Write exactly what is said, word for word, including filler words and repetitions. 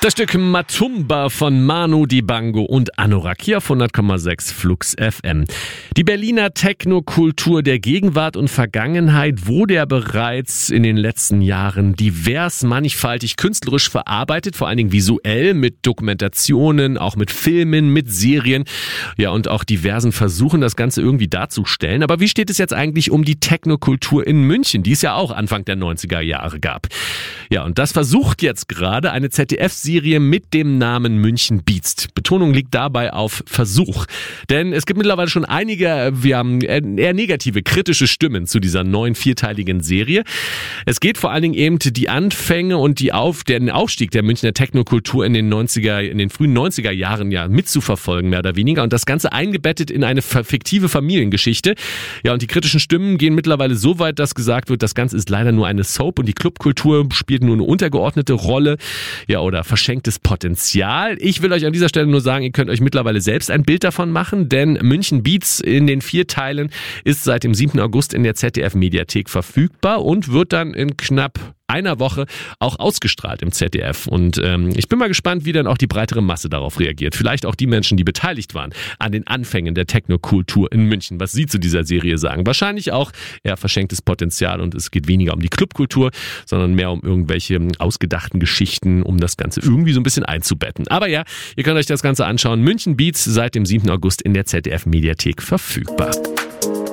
Das Stück Matumba von Manu Dibango und Anorak hier auf hundert Komma sechs Flux F M. Die Berliner Technokultur der Gegenwart und Vergangenheit wurde ja bereits in den letzten Jahren divers, mannigfaltig, künstlerisch verarbeitet, vor allen Dingen visuell mit Dokumentationen, auch mit Filmen, mit Serien, ja und auch diversen Versuchen, das Ganze irgendwie darzustellen. Aber wie steht es jetzt eigentlich um die Technokultur in München, die es ja auch Anfang der neunziger Jahre gab? Ja, und das versucht jetzt gerade eine Z D F-Serie mit dem Namen München Beats. Betonung liegt dabei auf Versuch. Denn es gibt mittlerweile schon einige, wir haben eher negative, kritische Stimmen zu dieser neuen vierteiligen Serie. Es geht vor allen Dingen eben die Anfänge und die Auf, den Aufstieg der Münchner Technokultur in den neunziger, in den frühen neunziger Jahren ja mitzuverfolgen, mehr oder weniger. Und das Ganze eingebettet in eine fiktive Familiengeschichte. Ja, und die kritischen Stimmen gehen mittlerweile so weit, dass gesagt wird, das Ganze ist leider nur eine Soap und die Clubkultur spielt nur eine untergeordnete Rolle. Ja, oder verschenktes Potenzial. Ich will euch an dieser Stelle nur sagen, ihr könnt euch mittlerweile selbst ein Bild davon machen, denn München Beats in den vier Teilen ist seit dem siebten August in der Z D F-Mediathek verfügbar und wird dann in knapp einer Woche auch ausgestrahlt im Z D F. Und ähm, ich bin mal gespannt, wie dann auch die breitere Masse darauf reagiert. Vielleicht auch die Menschen, die beteiligt waren an den Anfängen der Technokultur in München, was sie zu dieser Serie sagen. Wahrscheinlich auch eher verschenktes Potenzial und es geht weniger um die Clubkultur, sondern mehr um irgendwelche ausgedachten Geschichten, um das Ganze irgendwie so ein bisschen einzubetten. Aber ja, ihr könnt euch das Ganze anschauen. München Beats seit dem siebten August in der Z D F-Mediathek verfügbar.